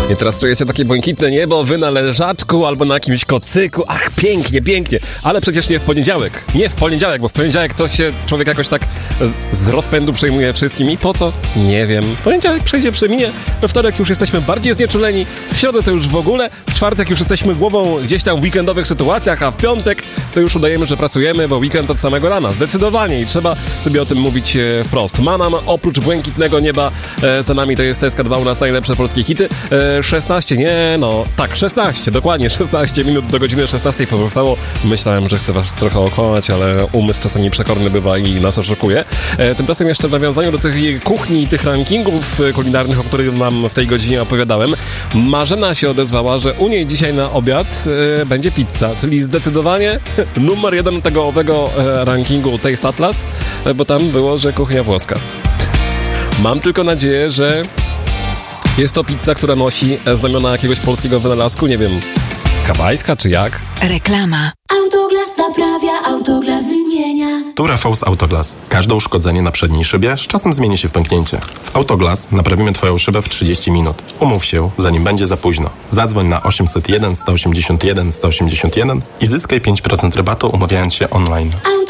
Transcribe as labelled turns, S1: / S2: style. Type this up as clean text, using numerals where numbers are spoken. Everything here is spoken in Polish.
S1: I teraz czujecie takie błękitne niebo, wy na leżaczku albo na jakimś kocyku. Ach, pięknie, pięknie. Ale przecież nie w poniedziałek. Nie w poniedziałek, bo w poniedziałek to się człowiek jakoś tak z rozpędu przejmuje wszystkim. I po co? Nie wiem. Poniedziałek przejdzie, przeminie. We wtorek już jesteśmy bardziej znieczuleni. W środę to już w ogóle. W czwartek już jesteśmy głową gdzieś tam w weekendowych sytuacjach, a w piątek to już udajemy, że pracujemy, bo weekend od samego rana. Zdecydowanie. I trzeba sobie o tym mówić wprost. Ma nam oprócz błękitnego nieba za nami to jest SK2 u nas najlepsze polskie hity. 16, dokładnie 16 minut do godziny 16 pozostało. Myślałem, że chcę was trochę okłamać, ale umysł czasami przekorny bywa i nas oszukuje. Tymczasem jeszcze w nawiązaniu do tych kuchni i tych rankingów kulinarnych, o których wam w tej godzinie opowiadałem, Marzena się odezwała, że u niej dzisiaj na obiad będzie pizza, czyli zdecydowanie numer 1 tego owego rankingu Taste Atlas, bo tam było, że kuchnia włoska. Mam tylko nadzieję, że jest to pizza, która nosi znamiona jakiegoś polskiego wynalazku, nie wiem, hawajska czy jak?
S2: Reklama.
S3: Autoglas naprawia, Autoglas wymienia.
S4: Tu Rafał z Autoglas. Każde uszkodzenie na przedniej szybie z czasem zmieni się w pęknięcie. W Autoglas naprawimy Twoją szybę w 30 minut. Umów się, zanim będzie za późno. Zadzwoń na 801 181 181 i zyskaj 5% rabatu umawiając się online.